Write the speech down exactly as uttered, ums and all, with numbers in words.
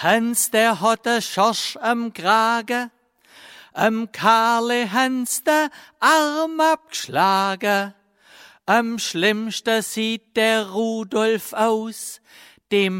Hans, der hatte Schorsch am Krage, am Karle Hans der Arm abgeschlagen. Am schlimmsten sieht der Rudolf aus, dem